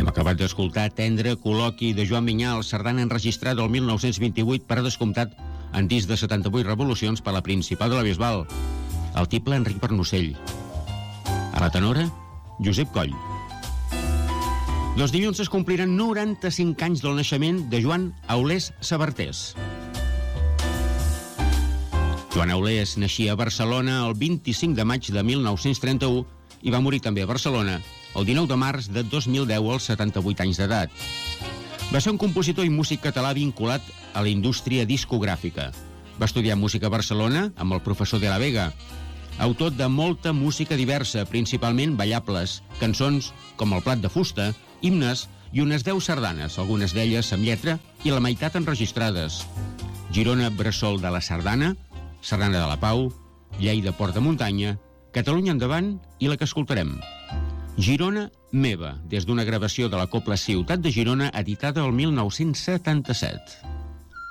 Hem acabat d'escoltar Tendre col·loqui de Joan Vinyals, sardana enregistrada el 1928 per descomptat en disc de 78 revolucions per la Principal de la Bisbal. El tiple Enric Pernocell. A la tenora, Josep Coll. Dos dilluns es compliran 95 anys del naixement de Joan Aulés Sabartés. Joan Aulés naixia a Barcelona el 25 de maig de 1931 i va morir també a Barcelona el 19 de març de 2010 als 78 anys d'edat. Va ser un compositor i músic català vinculat a la indústria discogràfica. Va estudiar música a Barcelona amb el professor de la Vega, autor de molta música diversa, principalment ballables, cançons com El plat de fusta, himnes i unes 10 sardanes, algunes d'elles amb lletra i la meitat enregistrades. Girona, bressol de la sardana, Sardana de la Pau, Lleida, Port de Muntanya, Catalunya endavant i la que escoltarem. Girona meva, des d'una gravació de la Cobla Ciutat de Girona editada el 1977.